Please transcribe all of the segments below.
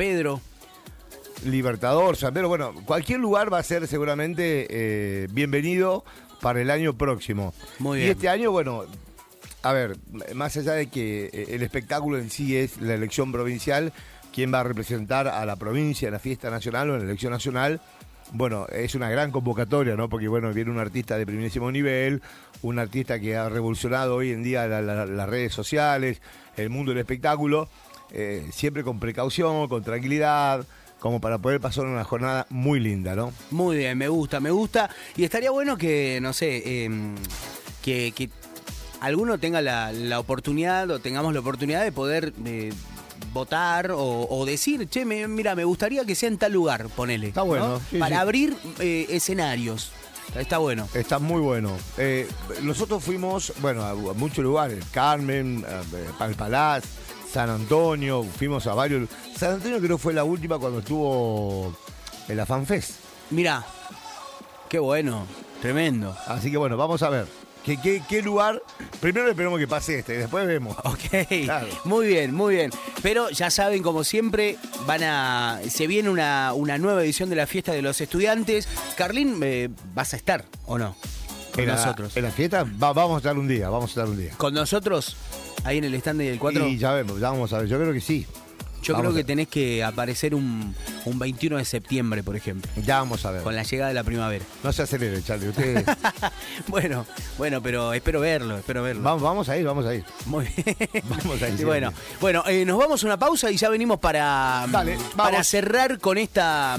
Pedro. Libertador, San Pedro, bueno, cualquier lugar va a ser seguramente bienvenido para el año próximo. Muy bien. Y este año, bueno, a ver, más allá de que el espectáculo en sí es la elección provincial, quién va a representar a la provincia en la fiesta nacional o en la elección nacional, bueno, es una gran convocatoria, ¿no? Porque, bueno, viene un artista de primerísimo nivel, un artista que ha revolucionado hoy en día las redes sociales, el mundo del espectáculo, siempre con precaución, con tranquilidad, como para poder pasar una jornada muy linda, ¿no? Muy bien, me gusta. Y estaría bueno que, no sé, que alguno tenga la oportunidad o tengamos la oportunidad de poder votar o decir, che, mira, me gustaría que sea en tal lugar, ponele. Está bueno. ¿no? Sí, para sí. abrir escenarios. Está bueno. Está muy bueno. Nosotros fuimos, bueno, a muchos lugares, Carmen, Palpalaz, San Antonio, fuimos a varios. San Antonio creo que fue la última cuando estuvo en la FanFest. Mirá, qué bueno, tremendo. Así que bueno, vamos a ver. ¿Qué lugar? Primero esperemos que pase y después vemos. Ok, Claro. muy bien. Pero ya saben, como siempre, se viene una nueva edición de la Fiesta de los Estudiantes. Carlín, ¿vas a estar o no? Con nosotros. En la fiesta vamos a estar un día, ¿Con nosotros? Ahí en el stand del 4. Y ya vemos, ya vamos a ver. Yo creo que sí. Yo creo que tenés que aparecer un 21 de septiembre, por ejemplo. Ya vamos a ver. Con la llegada de la primavera. No se acelere, Charlie. Usted... bueno, pero espero verlo. Vamos a ir. Muy bien. Vamos a ir. Y bueno, nos vamos a una pausa y ya venimos para cerrar con esta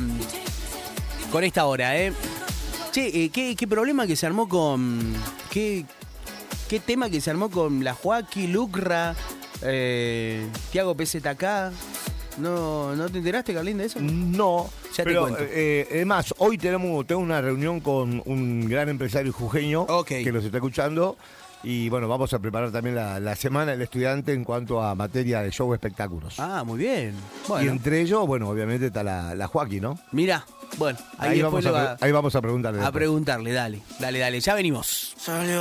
hora, ¿eh? Che, ¿qué problema que se armó con... ¿Qué tema que se armó con la Joaquí, Lucra, Tiago PZK? ¿No te enteraste, Carlín, de eso? No, Ya te pero cuento. es más, hoy tengo una reunión con un gran empresario jujeño que los está escuchando y bueno, vamos a preparar también la semana del estudiante en cuanto a materia de show espectáculos. Ah, muy bien. Bueno. Y entre ellos, bueno, obviamente está la Joaquí, ¿no? Mirá, bueno, ahí vamos a preguntarle. A preguntarle, dale, ya venimos.